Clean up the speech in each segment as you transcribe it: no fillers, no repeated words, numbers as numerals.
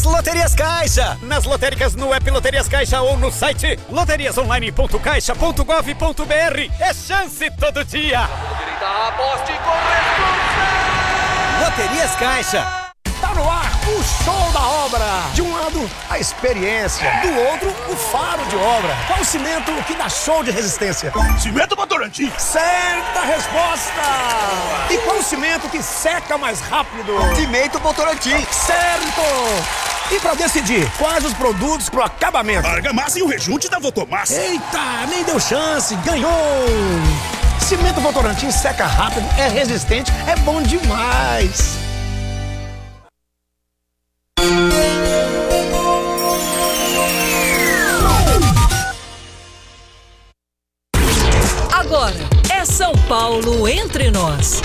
Loterias Caixa, nas lotéricas no app Loterias Caixa ou no site loteriasonline.caixa.gov.br. É chance todo dia. Aposte com responsabilidade. Loterias Caixa. Tá no ar o show da obra. De um lado, a experiência. Do outro, o faro de obra. Qual o cimento que dá show de resistência? Cimento Votorantim. Certa resposta. E qual o cimento que seca mais rápido? Cimento Votorantim. Certo. E pra decidir, quais os produtos pro acabamento? Argamassa e o rejunte da Votomassa. Eita, nem deu chance. Ganhou. Cimento Votorantim seca rápido, é resistente, é bom demais. Agora é São Paulo Entre Nós.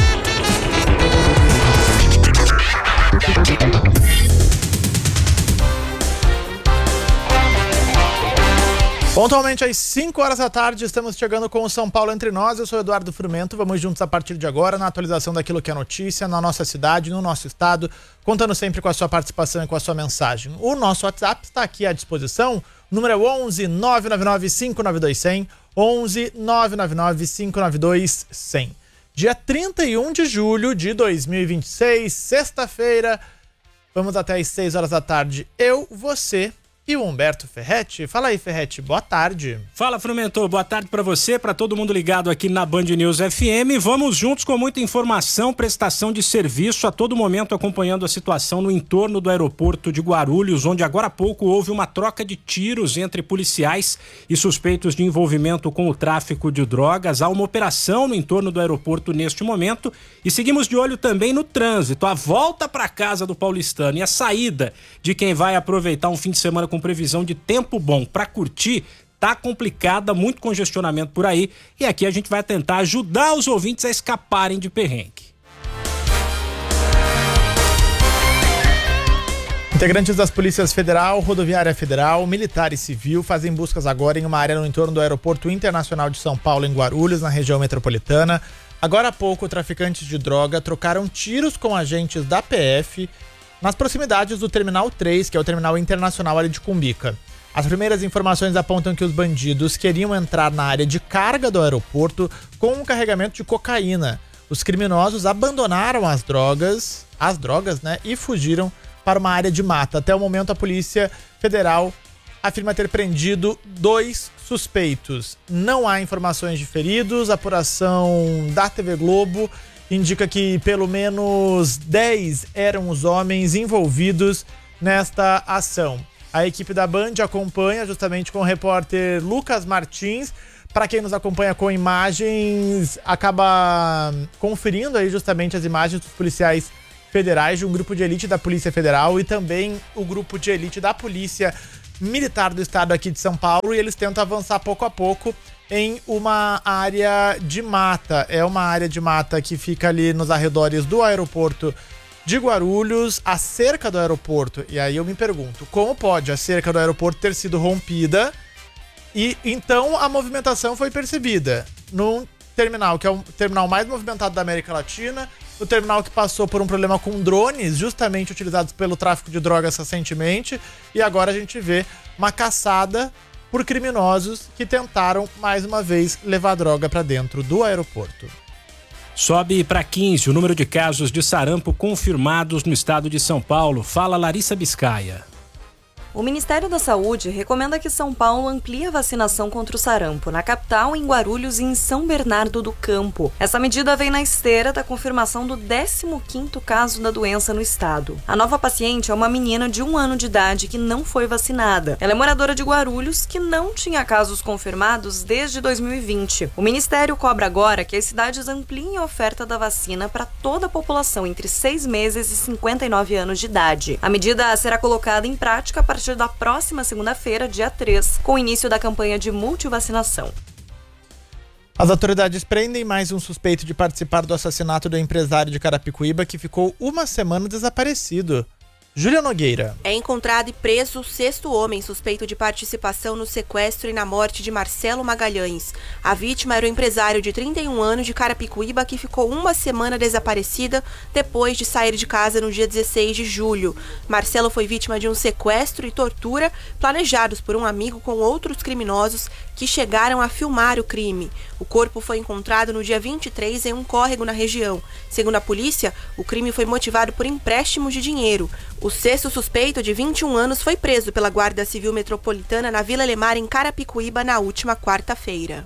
Pontualmente às 5 horas da tarde, estamos chegando com o São Paulo Entre Nós. Eu sou Eduardo Frumento, vamos juntos a partir de agora na atualização daquilo que é notícia na nossa cidade, no nosso estado, contando sempre com a sua participação e com a sua mensagem. O nosso WhatsApp está aqui à disposição, o número é 11 999 592 100, 11 999 592 100. Dia 31 de julho de 2026, sexta-feira, vamos até às 6 horas da tarde, eu, você e o Humberto Ferretti. Fala aí, Ferretti, boa tarde. Fala, Frumento, boa tarde pra você, pra todo mundo ligado aqui na Band News FM. Vamos juntos com muita informação, prestação de serviço, a todo momento acompanhando a situação no entorno do aeroporto de Guarulhos, onde agora há pouco houve uma troca de tiros entre policiais e suspeitos de envolvimento com o tráfico de drogas. Há uma operação no entorno do aeroporto neste momento e seguimos de olho também no trânsito, a volta pra casa do paulistano e a saída de quem vai aproveitar um fim de semana com previsão de tempo bom para curtir. Tá complicada, muito congestionamento por aí, e aqui a gente vai tentar ajudar os ouvintes a escaparem de perrengue. Integrantes das Polícias Federal, Rodoviária Federal, Militar e Civil fazem buscas agora em uma área no entorno do Aeroporto Internacional de São Paulo, em Guarulhos, na região metropolitana. Agora há pouco, traficantes de droga trocaram tiros com agentes da PF nas proximidades do Terminal 3, que é o terminal internacional ali de Cumbica. As primeiras informações apontam que os bandidos queriam entrar na área de carga do aeroporto com um carregamento de cocaína. Os criminosos abandonaram as drogas, né, e fugiram para uma área de mata. Até o momento, a Polícia Federal afirma ter prendido 2 suspeitos. Não há informações de feridos. A apuração da TV Globo indica que pelo menos 10 eram os homens envolvidos nesta ação. A equipe da Band acompanha justamente com o repórter Lucas Martins. Para quem nos acompanha com imagens, acaba conferindo aí justamente as imagens dos policiais federais, de um grupo de elite da Polícia Federal e também o grupo de elite da Polícia Militar do Estado aqui de São Paulo, e eles tentam avançar pouco a pouco em uma área de mata. É uma área de mata que fica ali nos arredores do aeroporto de Guarulhos, a cerca do aeroporto. E aí eu me pergunto, como pode a cerca do aeroporto ter sido rompida e então a movimentação foi percebida num terminal, que é o terminal mais movimentado da América Latina, o terminal que passou por um problema com drones, justamente utilizados pelo tráfico de drogas recentemente, e agora a gente vê uma caçada por criminosos que tentaram, mais uma vez, levar droga para dentro do aeroporto. Sobe para 15 o número de casos de sarampo confirmados no estado de São Paulo. Fala Larissa Biscaia. O Ministério da Saúde recomenda que São Paulo amplie a vacinação contra o sarampo na capital, em Guarulhos e em São Bernardo do Campo. Essa medida vem na esteira da confirmação do 15º caso da doença no estado. A nova paciente é uma menina de 1 ano de idade que não foi vacinada. Ela é moradora de Guarulhos, que não tinha casos confirmados desde 2020. O Ministério cobra agora que as cidades ampliem a oferta da vacina para toda a população entre 6 meses e 59 anos de idade. A medida será colocada em prática a partir da próxima segunda-feira, dia 3, com o início da campanha de multivacinação. As autoridades prendem mais um suspeito de participar do assassinato do empresário de Carapicuíba que ficou 1 semana desaparecido. Júlia Nogueira. É encontrado e preso o 6º homem suspeito de participação no sequestro e na morte de Marcelo Magalhães. A vítima era o empresário de 31 anos de Carapicuíba que ficou uma semana desaparecida depois de sair de casa no dia 16 de julho. Marcelo foi vítima de um sequestro e tortura planejados por um amigo com outros criminosos que chegaram a filmar o crime. O corpo foi encontrado no dia 23 em um córrego na região. Segundo a polícia, o crime foi motivado por empréstimos de dinheiro. O 6º suspeito, de 21 anos, foi preso pela Guarda Civil Metropolitana na Vila Lemar, em Carapicuíba, na última quarta-feira.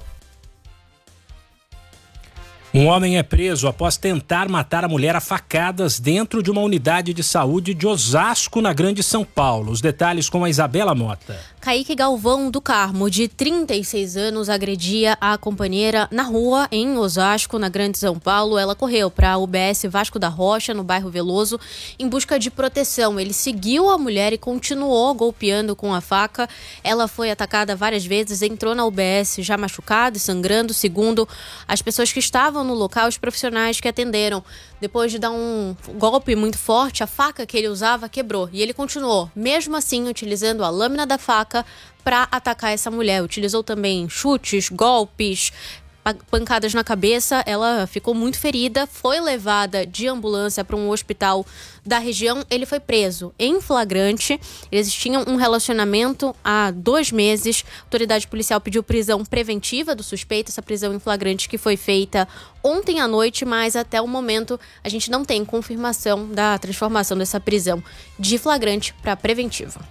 Um homem é preso após tentar matar a mulher a facadas dentro de uma unidade de saúde de Osasco, na Grande São Paulo. Os detalhes com a Isabela Mota. Kaique Galvão do Carmo, de 36 anos, agredia a companheira na rua em Osasco, na Grande São Paulo. Ela correu para a UBS Vasco da Rocha, no bairro Veloso, em busca de proteção. Ele seguiu a mulher e continuou golpeando com a faca. Ela foi atacada várias vezes, entrou na UBS já machucada e sangrando. Segundo as pessoas que estavam no local, os profissionais que atenderam, depois de dar um golpe muito forte, a faca que ele usava quebrou. E ele continuou, mesmo assim, utilizando a lâmina da faca para atacar essa mulher. Utilizou também chutes, golpes, pancadas na cabeça. Ela ficou muito ferida, foi levada de ambulância para um hospital da região. Ele foi preso em flagrante. Eles tinham um relacionamento há 2 meses. A autoridade policial pediu prisão preventiva do suspeito, essa prisão em flagrante que foi feita ontem à noite, mas até o momento a gente não tem confirmação da transformação dessa prisão de flagrante para preventiva.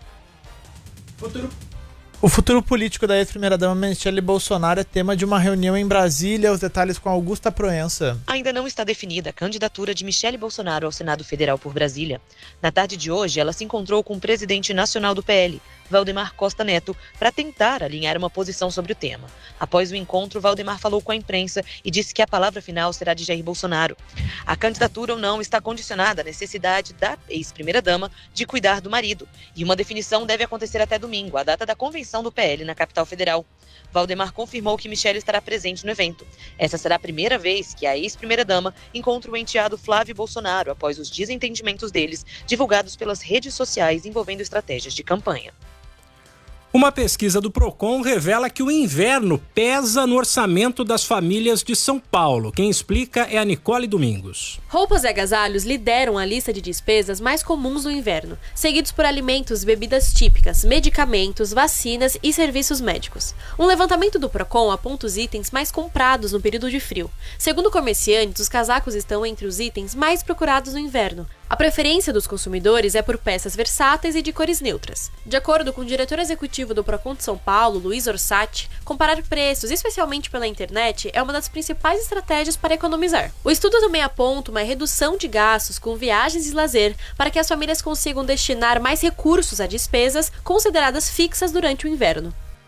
O futuro político da ex-primeira-dama Michele Bolsonaro é tema de uma reunião em Brasília. Os detalhes com Augusta Proença. Ainda não está definida a candidatura de Michele Bolsonaro ao Senado Federal por Brasília. Na tarde de hoje, ela se encontrou com o presidente nacional do PL, Valdemar Costa Neto, para tentar alinhar uma posição sobre o tema. Após o encontro, Valdemar falou com a imprensa e disse que a palavra final será de Jair Bolsonaro. A candidatura ou não está condicionada à necessidade da ex-primeira-dama de cuidar do marido, e uma definição deve acontecer até domingo, a data da convenção do PL na capital federal. Valdemar confirmou que Michele estará presente no evento. Essa será a primeira vez que a ex-primeira-dama encontra o enteado Flávio Bolsonaro após os desentendimentos deles divulgados pelas redes sociais envolvendo estratégias de campanha. Uma pesquisa do Procon revela que o inverno pesa no orçamento das famílias de São Paulo. Quem explica é a Nicole Domingos. Roupas e agasalhos lideram a lista de despesas mais comuns no inverno, seguidos por alimentos e bebidas típicas, medicamentos, vacinas e serviços médicos. Um levantamento do Procon aponta os itens mais comprados no período de frio. Segundo comerciantes, os casacos estão entre os itens mais procurados no inverno. A preferência dos consumidores é por peças versáteis e de cores neutras. De acordo com o diretor executivo do Procon de São Paulo, Luiz Orsatti, comparar preços, especialmente pela internet, é uma das principais estratégias para economizar. O estudo também aponta uma redução de gastos com viagens e lazer para que as famílias consigam destinar mais recursos a despesas consideradas fixas durante o inverno.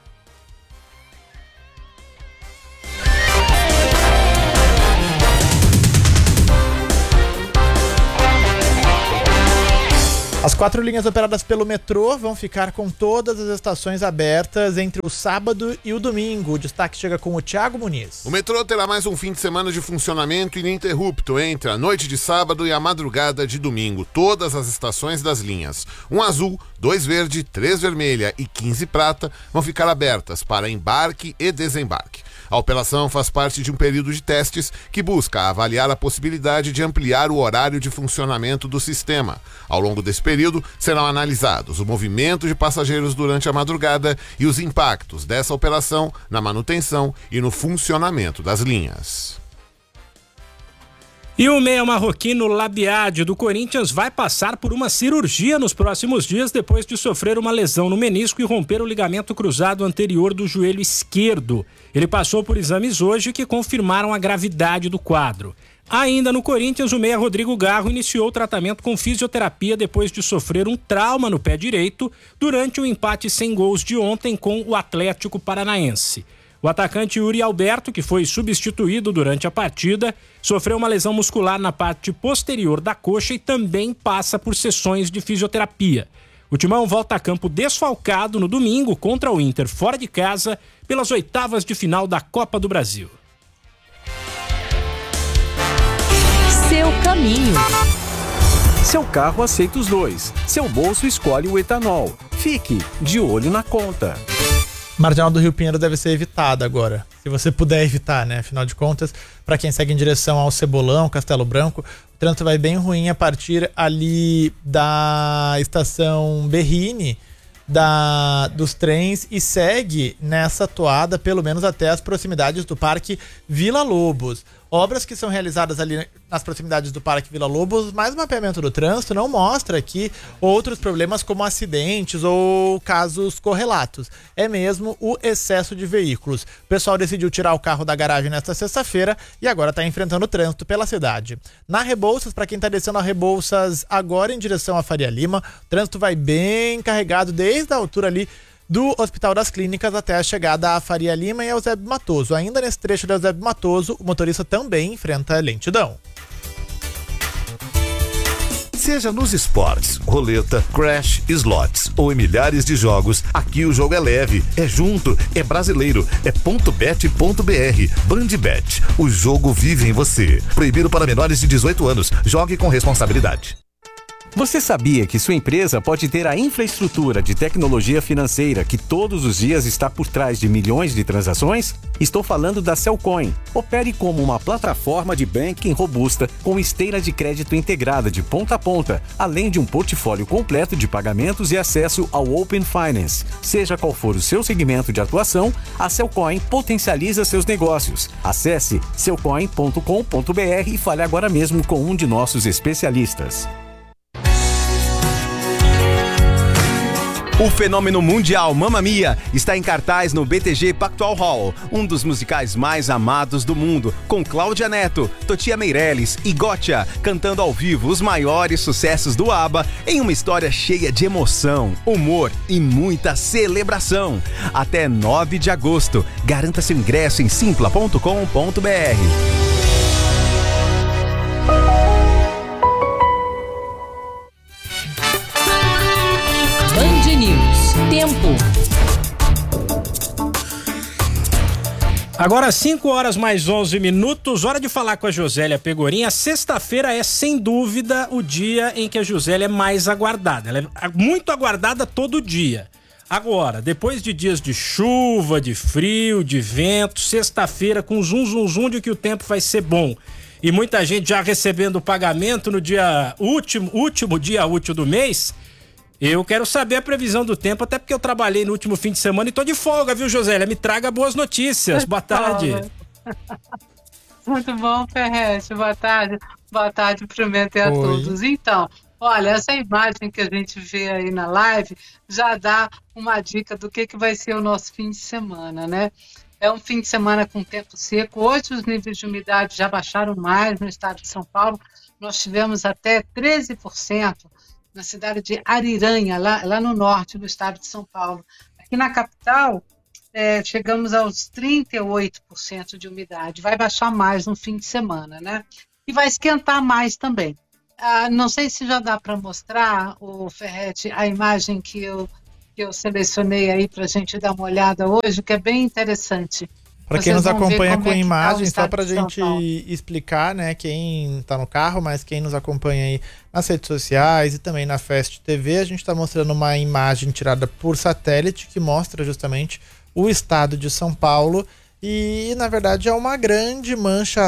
As 4 linhas operadas pelo metrô vão ficar com todas as estações abertas entre o sábado e o domingo. O destaque chega com o Thiago Muniz. O metrô terá mais um fim de semana de funcionamento ininterrupto entre a noite de sábado e a madrugada de domingo. Todas as estações das linhas 1 azul, 2 verde, 3 vermelha e 15 prata vão ficar abertas para embarque e desembarque. A operação faz parte de um período de testes que busca avaliar a possibilidade de ampliar o horário de funcionamento do sistema. Ao longo desse período, serão analisados o movimento de passageiros durante a madrugada e os impactos dessa operação na manutenção e no funcionamento das linhas. E o meia marroquino Labiade do Corinthians vai passar por uma cirurgia nos próximos dias depois de sofrer uma lesão no menisco e romper o ligamento cruzado anterior do joelho esquerdo. Ele passou por exames hoje que confirmaram a gravidade do quadro. Ainda no Corinthians, o meia Rodrigo Garro iniciou o tratamento com fisioterapia depois de sofrer um trauma no pé direito durante o empate sem gols de ontem com o Atlético Paranaense. O atacante Yuri Alberto, que foi substituído durante a partida, sofreu uma lesão muscular na parte posterior da coxa e também passa por sessões de fisioterapia. O Timão volta a campo desfalcado no domingo contra o Inter fora de casa pelas oitavas de final da Copa do Brasil. Seu caminho. Seu carro aceita os dois. Seu bolso escolhe o etanol. Fique de olho na conta. Marginal do Rio Pinheiro deve ser evitada agora. Se você puder evitar, né? Afinal de contas, para quem segue em direção ao Cebolão, Castelo Branco, o trânsito vai bem ruim a partir ali da estação Berrini, dos trens, e segue nessa toada pelo menos até as proximidades do Parque Vila Lobos. Obras que são realizadas ali nas proximidades do Parque Vila Lobos, mas o mapeamento do trânsito não mostra aqui outros problemas como acidentes ou casos correlatos. É mesmo o excesso de veículos. O pessoal decidiu tirar o carro da garagem nesta sexta-feira e agora está enfrentando o trânsito pela cidade. Na Rebouças, para quem está descendo a Rebouças agora em direção à Faria Lima, o trânsito vai bem carregado desde a altura ali do Hospital das Clínicas até a chegada à Faria Lima e ao Eusébio Matoso. Ainda nesse trecho do Eusébio Matoso, o motorista também enfrenta lentidão. Seja nos esportes, roleta, crash, slots ou em milhares de jogos, aqui o jogo é leve, é junto, é brasileiro, é .bet.br. Bandbet, o jogo vive em você. Proibido para menores de 18 anos. Jogue com responsabilidade. Você sabia que sua empresa pode ter a infraestrutura de tecnologia financeira que todos os dias está por trás de milhões de transações? Estou falando da Cellcoin. Opere como uma plataforma de banking robusta com esteira de crédito integrada de ponta a ponta, além de um portfólio completo de pagamentos e acesso ao Open Finance. Seja qual for o seu segmento de atuação, a Cellcoin potencializa seus negócios. Acesse cellcoin.com.br e fale agora mesmo com um de nossos especialistas. O fenômeno mundial Mamma Mia está em cartaz no BTG Pactual Hall, um dos musicais mais amados do mundo, com Cláudia Neto, Totia Meirelles e Gotcha cantando ao vivo os maiores sucessos do ABBA em uma história cheia de emoção, humor e muita celebração. Até 9 de agosto. Garanta seu ingresso em simpla.com.br. Tempo. Agora 5 horas mais 11 minutos, hora de falar com a Josélia Pegorinha. Sexta-feira é sem dúvida o dia em que a Josélia é mais aguardada. Ela é muito aguardada todo dia. Agora, depois de dias de chuva, de frio, de vento, sexta-feira com zum de que o tempo vai ser bom. E muita gente já recebendo o pagamento no dia último dia útil do mês. Eu quero saber a previsão do tempo, até porque eu trabalhei no último fim de semana e tô de folga, viu, Josélia? Me traga boas notícias. Boa tarde. Muito bom, Ferrete. Boa tarde. Boa tarde, Pimentel a todos. Então, olha, essa imagem que a gente vê aí na live já dá uma dica do que vai ser o nosso fim de semana, né? É um fim de semana com tempo seco. Hoje os níveis de umidade já baixaram mais no estado de São Paulo. Nós tivemos até 13%. Na cidade de Ariranha, lá no norte do estado de São Paulo. Aqui na capital, chegamos aos 38% de umidade. Vai baixar mais no fim de semana, né? E vai esquentar mais também. Não sei se já dá para mostrar, o Ferrete, a imagem que eu selecionei aí para a gente dar uma olhada hoje, que é bem interessante. Para quem nos acompanha com imagem, só para a gente explicar, né, quem está no carro, mas quem nos acompanha aí nas redes sociais e também na Fast TV, a gente está mostrando uma imagem tirada por satélite que mostra justamente o estado de São Paulo e, na verdade, é uma grande mancha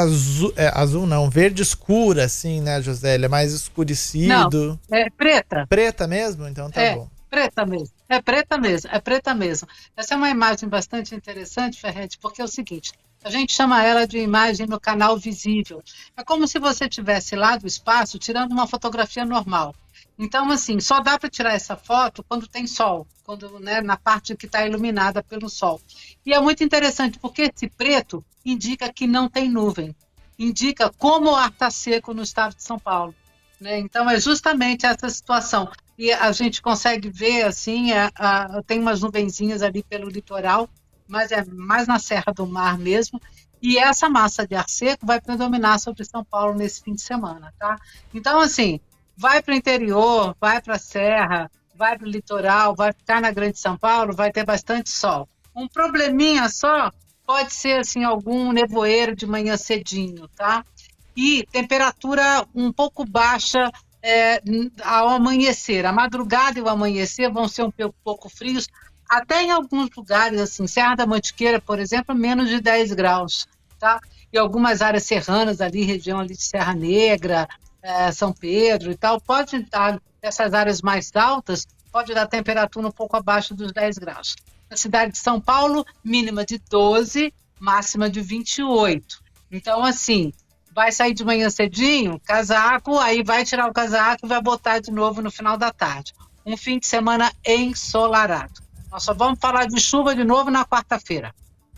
verde escura, assim, né, Josélia, mais escurecido. Não, é preta. Preta mesmo? Então tá bom. Preta mesmo, é preta mesmo. Essa é uma imagem bastante interessante, Ferrete, porque é o seguinte, a gente chama ela de imagem no canal visível. É como se você estivesse lá do espaço tirando uma fotografia normal. Então, assim, só dá para tirar essa foto quando tem sol, na parte que está iluminada pelo sol. E é muito interessante, porque esse preto indica que não tem nuvem, indica como o ar está seco no estado de São Paulo. Né? Então, é justamente essa situação. E a gente consegue ver, assim, tem umas nuvenzinhas ali pelo litoral, mas é mais na Serra do Mar mesmo. E essa massa de ar seco vai predominar sobre São Paulo nesse fim de semana, tá? Então, assim, vai para o interior, vai para a Serra, vai para o litoral, vai ficar na Grande São Paulo, vai ter bastante sol. Um probleminha só pode ser, assim, algum nevoeiro de manhã cedinho, tá? E temperatura um pouco baixa ao amanhecer. A madrugada e o amanhecer vão ser um pouco frios, até em alguns lugares, assim, Serra da Mantiqueira, por exemplo, menos de 10 graus, tá? E algumas áreas serranas ali, região ali de Serra Negra, São Pedro e tal, pode dar, essas áreas mais altas, pode dar temperatura um pouco abaixo dos 10 graus. Na cidade de São Paulo, mínima de 12, máxima de 28. Então, assim, vai sair de manhã cedinho, casaco, aí vai tirar o casaco e vai botar de novo no final da tarde. Um fim de semana ensolarado. Nós só vamos falar de chuva de novo na quarta-feira.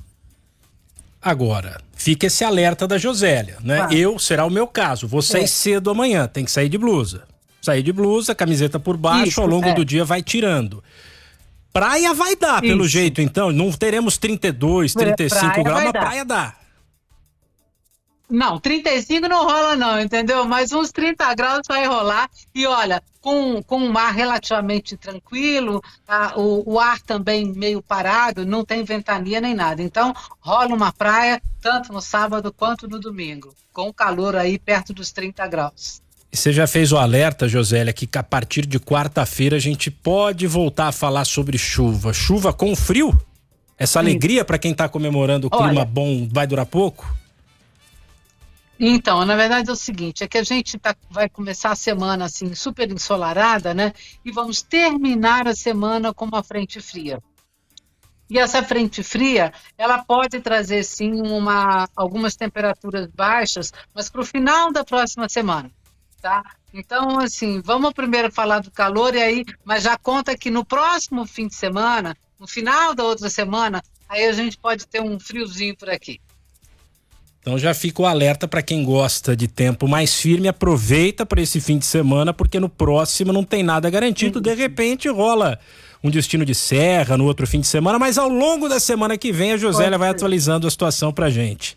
Agora, fica esse alerta da Josélia, né? Será o meu caso, vou sair cedo amanhã, tem que sair de blusa. Sair de blusa, camiseta por baixo, ao longo do dia vai tirando. Praia vai dar, pelo jeito, então, não teremos 32, 35 graus, mas praia dá. Não, 35 não rola não, entendeu? Mas uns 30 graus vai rolar. E olha, com um mar relativamente tranquilo, o ar também meio parado, não tem ventania nem nada. Então, rola uma praia tanto no sábado quanto no domingo, com calor aí perto dos 30 graus. E você já fez o alerta, Josélia, que a partir de quarta-feira a gente pode voltar a falar sobre chuva. Chuva com frio? Essa alegria para quem tá comemorando o clima bom vai durar pouco? Então, na verdade é o seguinte, é que a gente vai começar a semana assim super ensolarada, né? E vamos terminar a semana com uma frente fria. E essa frente fria, ela pode trazer sim algumas temperaturas baixas, mas para o final da próxima semana, tá? Então, assim, vamos primeiro falar do calor e aí, mas já conta que no próximo fim de semana, no final da outra semana, aí a gente pode ter um friozinho por aqui. Então já fica o alerta para quem gosta de tempo mais firme, aproveita para esse fim de semana, porque no próximo não tem nada garantido, de repente rola um destino de serra no outro fim de semana, mas ao longo da semana que vem a Josélia vai atualizando a situação pra gente.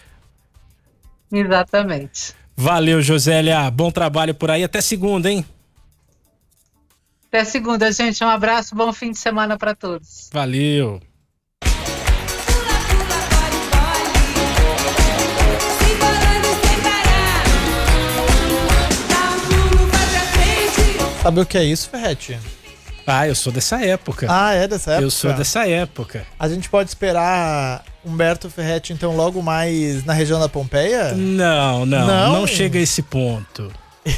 Exatamente. Valeu, Josélia, bom trabalho por aí, até segunda, hein? Até segunda, gente, um abraço, bom fim de semana para todos. Valeu. Sabe o que é isso, Ferretti? Eu sou dessa época. É dessa época? Eu sou dessa época. A gente pode esperar Humberto Ferretti, então, logo mais na região da Pompeia? Não chega a esse ponto.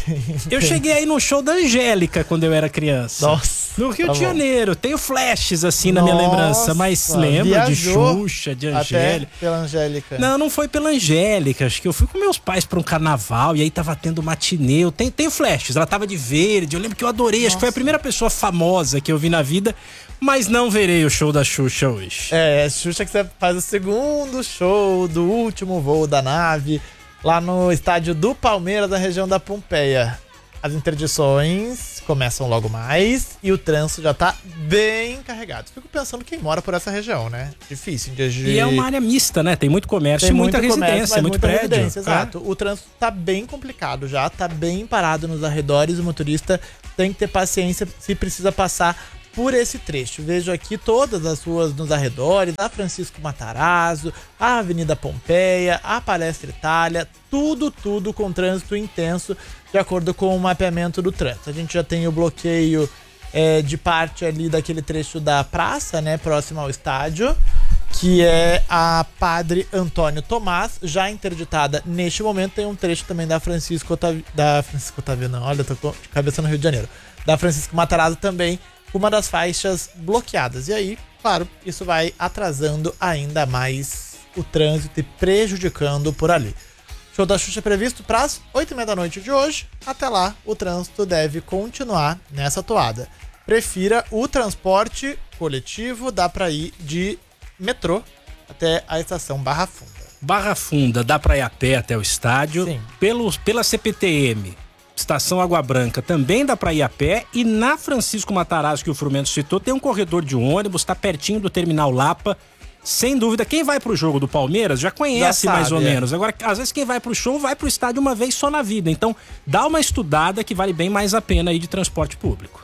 Eu cheguei aí no show da Angélica quando eu era criança. Nossa. No Rio de Janeiro. Tenho flashes assim na minha lembrança, mas lembro de Xuxa, de Angélica. Até pela Angélica. Não foi pela Angélica. Acho que eu fui com meus pais pra um carnaval e aí tava tendo matinê. Eu tenho flashes. Ela tava de verde. Eu lembro que eu adorei. Acho que foi a primeira pessoa famosa que eu vi na vida. Mas não verei o show da Xuxa hoje. Xuxa que você faz o segundo show do último voo da nave lá no estádio do Palmeiras, na região da Pompeia. As interdições começam logo mais e o trânsito já tá bem carregado. Fico pensando quem mora por essa região, né? Difícil. E é uma área mista, né? Tem muito comércio e muita residência, muito prédio. Exato. O trânsito tá bem complicado já, tá bem parado nos arredores. O motorista tem que ter paciência se precisa passar por esse trecho. Vejo aqui todas as ruas nos arredores, a Francisco Matarazzo, a Avenida Pompeia, a Palestra Itália, tudo com trânsito intenso, de acordo com o mapeamento do trânsito. A gente já tem o bloqueio de parte ali daquele trecho da praça, né, próximo ao estádio, que é a Padre Antônio Tomás, já interditada neste momento. Tem um trecho também da Francisco Otávio, não, olha, eu tô com cabeça no Rio de Janeiro, da Francisco Matarazzo também, uma das faixas bloqueadas. E aí, claro, isso vai atrasando ainda mais o trânsito e prejudicando por ali. Show da Xuxa previsto para as 8h30 da noite de hoje. Até lá, o trânsito deve continuar nessa toada. Prefira o transporte coletivo, dá para ir de metrô até a estação Barra Funda. Barra Funda, dá para ir a pé até o estádio. Sim. Pela CPTM, Estação Água Branca, também dá para ir a pé. E na Francisco Matarazzo, que o Frumento citou, tem um corredor de ônibus, tá pertinho do Terminal Lapa. Sem dúvida, quem vai pro jogo do Palmeiras já conhece mais ou menos. Agora, às vezes quem vai pro show vai pro estádio uma vez só na vida. Então, dá uma estudada que vale bem mais a pena aí de transporte público.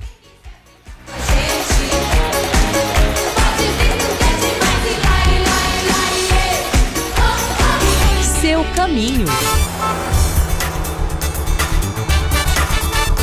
Seu caminho.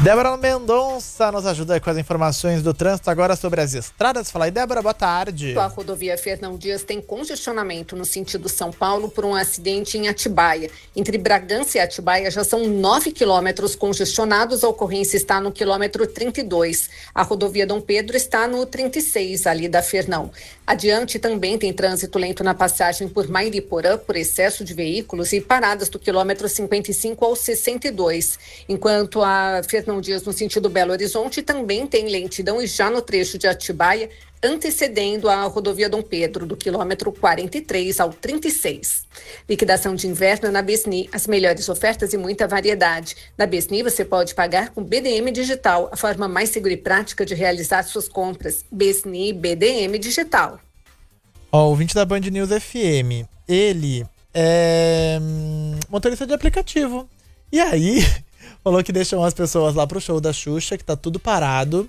Débora Mendonça nos ajuda com as informações do trânsito agora sobre as estradas. Fala aí, Débora, boa tarde. A rodovia Fernão Dias tem congestionamento no sentido São Paulo por um acidente em Atibaia. Entre Bragança e Atibaia já são 9 quilômetros congestionados, a ocorrência está no quilômetro 32. A rodovia Dom Pedro está no 36, ali da Fernão. Adiante também tem trânsito lento na passagem por Mairiporã, por excesso de veículos e paradas do quilômetro 55 ao 62. Enquanto a Fernão Dias no sentido Belo Horizonte também tem lentidão e já no trecho de Atibaia, antecedendo a rodovia Dom Pedro, do quilômetro 43 ao 36. Liquidação de inverno na Besni, as melhores ofertas e muita variedade. Na Besni você pode pagar com BDM Digital, a forma mais segura e prática de realizar suas compras. Besni BDM Digital. Ó, o ouvinte da Band News FM, ele é motorista de aplicativo. E aí, falou que deixou umas pessoas lá pro show da Xuxa, que tá tudo parado.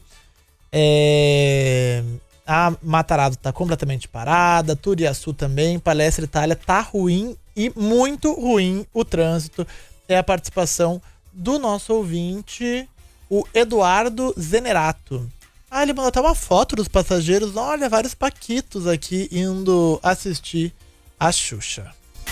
A Matarazzo tá completamente parada, Turiaçu também, Palestra Itália tá ruim e muito ruim o trânsito. É a participação do nosso ouvinte, o Eduardo Zenerato. Ele mandou até uma foto dos passageiros. Olha, vários paquitos aqui indo assistir a Xuxa.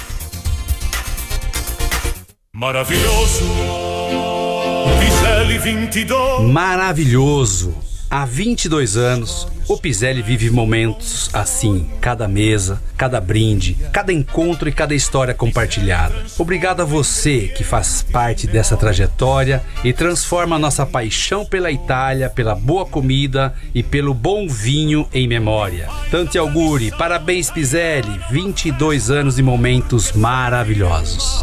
Maravilhoso. Piselli 22. Maravilhoso. Há 22 anos, o Piselli vive momentos assim, cada mesa, cada brinde, cada encontro e cada história compartilhada. Obrigado a você que faz parte dessa trajetória e transforma a nossa paixão pela Itália, pela boa comida e pelo bom vinho em memória. Tanti auguri, parabéns Piselli, 22 anos e momentos maravilhosos.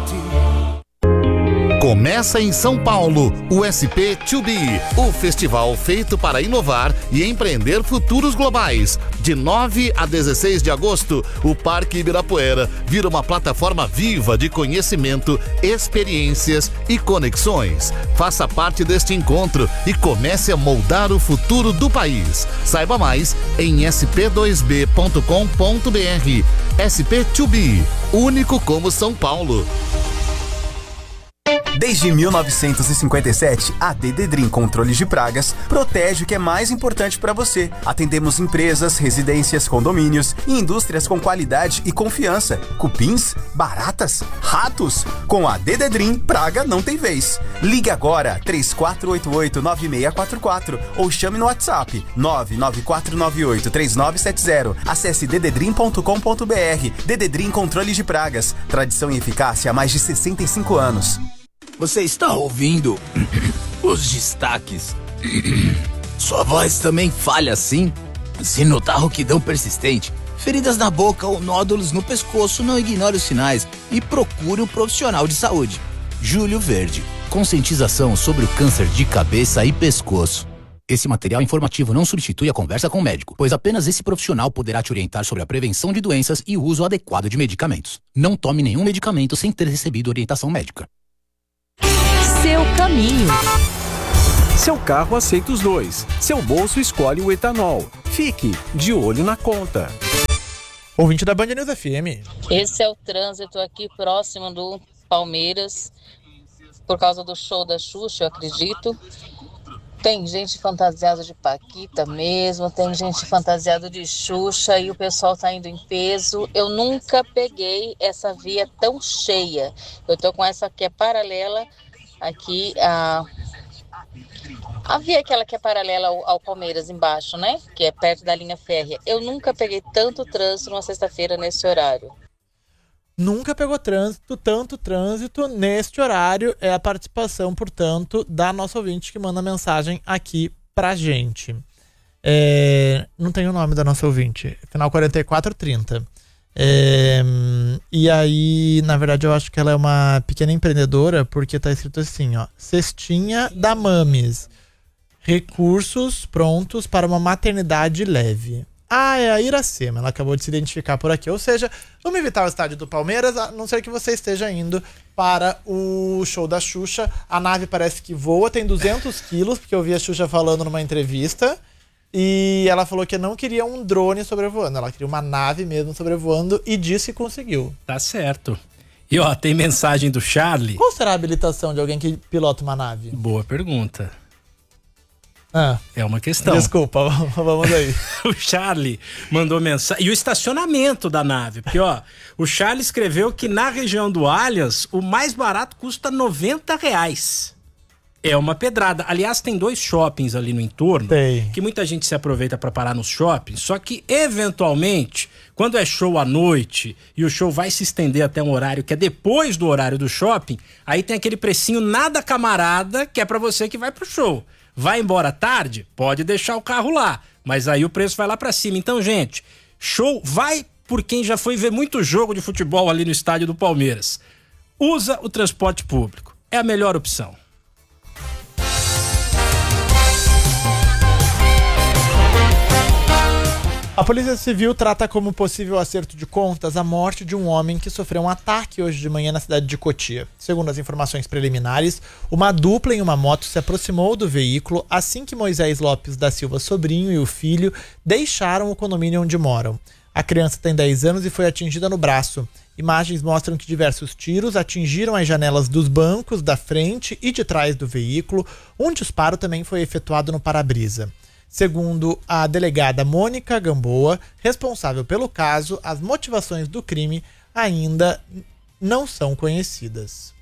Começa em São Paulo, o SP2B, o festival feito para inovar e empreender futuros globais. De 9 a 16 de agosto, o Parque Ibirapuera vira uma plataforma viva de conhecimento, experiências e conexões. Faça parte deste encontro e comece a moldar o futuro do país. Saiba mais em sp2b.com.br. SP2B, único como São Paulo. Desde 1957, a Dededrim Controles de Pragas protege o que é mais importante para você. Atendemos empresas, residências, condomínios e indústrias com qualidade e confiança. Cupins, baratas, ratos. Com a Dededrim, praga não tem vez. Ligue agora 3488-9644 ou chame no WhatsApp 99498-3970. Acesse dededrim.com.br. Dededrim Controles de Pragas. Tradição e eficácia há mais de 65 anos. Você está ouvindo os destaques? Sua voz também falha assim? Se notar rouquidão persistente, feridas na boca ou nódulos no pescoço, não ignore os sinais e procure um profissional de saúde. Júlio Verde, conscientização sobre o câncer de cabeça e pescoço. Esse material informativo não substitui a conversa com o médico, pois apenas esse profissional poderá te orientar sobre a prevenção de doenças e o uso adequado de medicamentos. Não tome nenhum medicamento sem ter recebido orientação médica. Seu caminho. Seu carro aceita os dois. Seu bolso escolhe o etanol. Fique de olho na conta. Ouvinte da Band News FM. Esse é o trânsito aqui próximo do Palmeiras, por causa do show da Xuxa, eu acredito. Tem gente fantasiada de Paquita mesmo, tem gente fantasiada de Xuxa e o pessoal tá indo em peso. Eu nunca peguei essa via tão cheia. Eu tô com essa que é paralela aqui, a via aquela que é paralela ao Palmeiras embaixo, né? Que é perto da linha férrea. Eu nunca peguei tanto trânsito numa sexta-feira nesse horário. Nunca pegou tanto trânsito neste horário. É a participação, portanto, da nossa ouvinte que manda mensagem aqui pra gente. Não tem o nome da nossa ouvinte. Final 4430. E aí, na verdade, eu acho que ela é uma pequena empreendedora, porque tá escrito assim, ó: Cestinha da Mames, recursos prontos para uma maternidade leve. É a Iracema, ela acabou de se identificar por aqui. Ou seja, vamos evitar o estádio do Palmeiras, a não ser que você esteja indo para o show da Xuxa. A nave parece que voa, tem 200 quilos, porque eu vi a Xuxa falando numa entrevista. E ela falou que não queria um drone sobrevoando, ela queria uma nave mesmo sobrevoando e disse que conseguiu. Tá certo. E ó, tem mensagem do Charlie. Qual será a habilitação de alguém que pilota uma nave? Boa pergunta. Ah, é uma questão. Desculpa, vamos aí. O Charlie mandou mensagem. E o estacionamento da nave. Porque, ó, o Charlie escreveu que na região do Allianz, o mais barato custa R$90. É uma pedrada. Aliás, tem 2 shoppings ali no entorno. Que muita gente se aproveita para parar nos shoppings. Só que, eventualmente, quando é show à noite e o show vai se estender até um horário que é depois do horário do shopping, aí tem aquele precinho nada camarada que é para você que vai pro show. Vai embora tarde? Pode deixar o carro lá, mas aí o preço vai lá pra cima. Então, gente, show vai por quem já foi ver muito jogo de futebol ali no estádio do Palmeiras. Usa o transporte público. É a melhor opção. A Polícia Civil trata como possível acerto de contas a morte de um homem que sofreu um ataque hoje de manhã na cidade de Cotia. Segundo as informações preliminares, uma dupla em uma moto se aproximou do veículo assim que Moisés Lopes da Silva Sobrinho e o filho deixaram o condomínio onde moram. A criança tem 10 anos e foi atingida no braço. Imagens mostram que diversos tiros atingiram as janelas dos bancos da frente e de trás do veículo. Um disparo também foi efetuado no para-brisa. Segundo a delegada Mônica Gamboa, responsável pelo caso, as motivações do crime ainda não são conhecidas.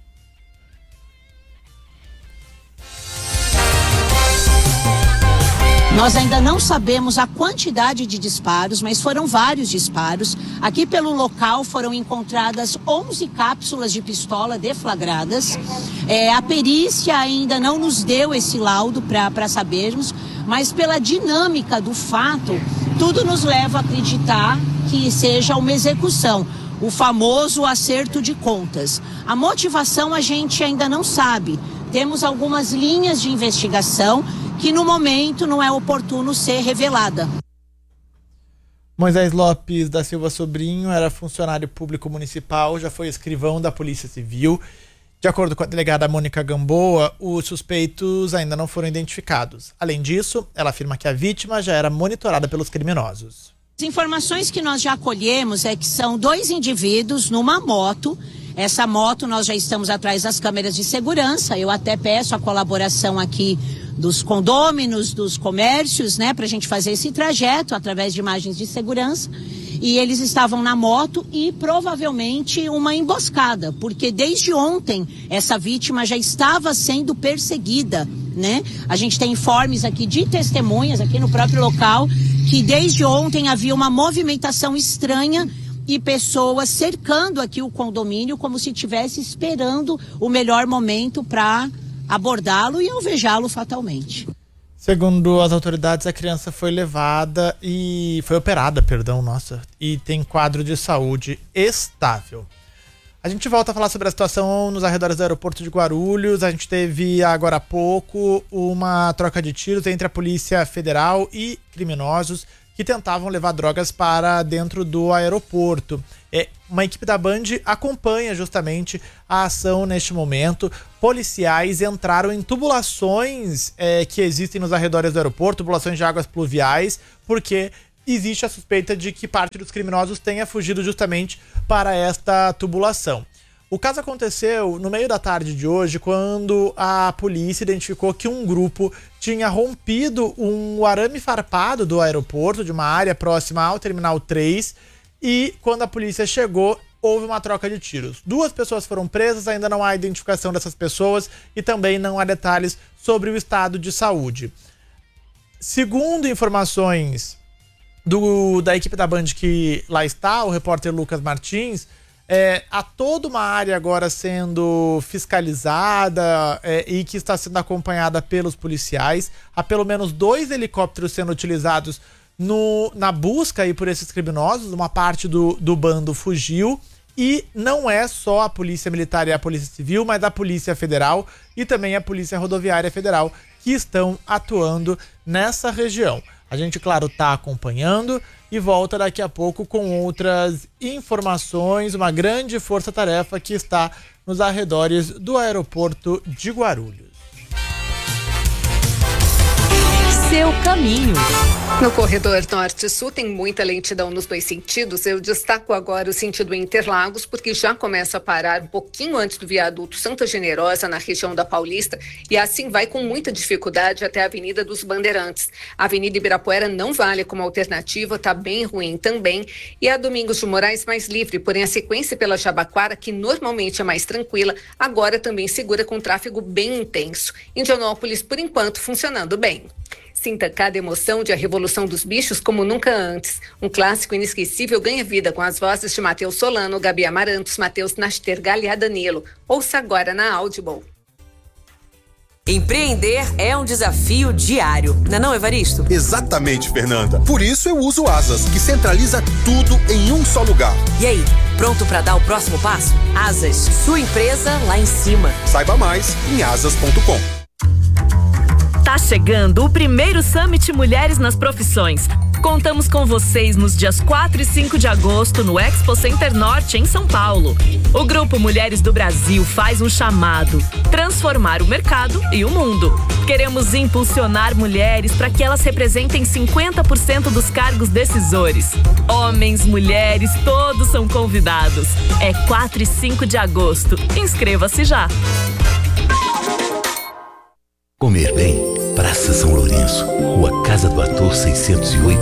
Nós ainda não sabemos a quantidade de disparos, mas foram vários disparos. Aqui pelo local foram encontradas 11 cápsulas de pistola deflagradas. A perícia ainda não nos deu esse laudo para sabermos, mas pela dinâmica do fato, tudo nos leva a acreditar que seja uma execução, o famoso acerto de contas. A motivação a gente ainda não sabe. Temos algumas linhas de investigação que no momento não é oportuno ser revelada. Moisés Lopes da Silva Sobrinho era funcionário público municipal, já foi escrivão da Polícia Civil. De acordo com a delegada Mônica Gamboa, os suspeitos ainda não foram identificados. Além disso, ela afirma que a vítima já era monitorada pelos criminosos. As informações que nós já acolhemos é que são 2 indivíduos numa moto. Essa moto nós já estamos atrás das câmeras de segurança. Eu até peço a colaboração aqui dos condôminos, dos comércios, né, pra gente fazer esse trajeto através de imagens de segurança. E eles estavam na moto e provavelmente uma emboscada, porque desde ontem essa vítima já estava sendo perseguida, né? A gente tem informes aqui de testemunhas aqui no próprio local que desde ontem havia uma movimentação estranha e pessoas cercando aqui o condomínio como se estivesse esperando o melhor momento para abordá-lo e alvejá-lo fatalmente. Segundo as autoridades, a criança foi operada, e tem quadro de saúde estável. A gente volta a falar sobre a situação nos arredores do aeroporto de Guarulhos. A gente teve agora há pouco uma troca de tiros entre a Polícia Federal e criminosos que tentavam levar drogas para dentro do aeroporto. Uma equipe da Band acompanha justamente a ação neste momento. Policiais entraram em tubulações que existem nos arredores do aeroporto, tubulações de águas pluviais, porque existe a suspeita de que parte dos criminosos tenha fugido justamente para esta tubulação. O caso aconteceu no meio da tarde de hoje, quando a polícia identificou que um grupo tinha rompido um arame farpado do aeroporto, de uma área próxima ao Terminal 3, e quando a polícia chegou, houve uma troca de tiros. 2 pessoas foram presas, ainda não há identificação dessas pessoas e também não há detalhes sobre o estado de saúde. Segundo informações da equipe da Band que lá está, o repórter Lucas Martins, há toda uma área agora sendo fiscalizada e que está sendo acompanhada pelos policiais. Há pelo menos 2 helicópteros sendo utilizados na busca aí por esses criminosos. Uma parte do bando fugiu. E não é só a Polícia Militar e a Polícia Civil, mas a Polícia Federal e também a Polícia Rodoviária Federal que estão atuando nessa região. A gente, claro, está acompanhando e volta daqui a pouco com outras informações, uma grande força-tarefa que está nos arredores do aeroporto de Guarulhos. Seu caminho. No corredor norte-sul tem muita lentidão nos dois sentidos. Eu destaco agora o sentido Interlagos, porque já começa a parar um pouquinho antes do viaduto Santa Generosa, na região da Paulista, e assim vai com muita dificuldade até a Avenida dos Bandeirantes. A Avenida Ibirapuera não vale como alternativa, está bem ruim também. E a Domingos de Moraes mais livre, porém a sequência pela Jabaquara, que normalmente é mais tranquila, agora também segura com tráfego bem intenso. Indianópolis, por enquanto, funcionando bem. Sinta cada emoção de A Revolução dos Bichos como nunca antes. Um clássico inesquecível ganha vida com as vozes de Matheus Solano, Gabi Amarantos, Matheus Nastergalli e a Danilo. Ouça agora na Audible. Empreender é um desafio diário, não, Evaristo? Exatamente, Fernanda. Por isso eu uso o Asas, que centraliza tudo em um só lugar. E aí, pronto para dar o próximo passo? Asas, sua empresa lá em cima. Saiba mais em asas.com. Tá chegando o primeiro Summit Mulheres nas Profissões. Contamos com vocês nos dias 4 e 5 de agosto no Expo Center Norte, em São Paulo. O Grupo Mulheres do Brasil faz um chamado: transformar o mercado e o mundo. Queremos impulsionar mulheres para que elas representem 50% dos cargos decisores. Homens, mulheres, todos são convidados. É 4 e 5 de agosto. Inscreva-se já. Comer bem. Praça São Lourenço, Rua Casa do Ator 608,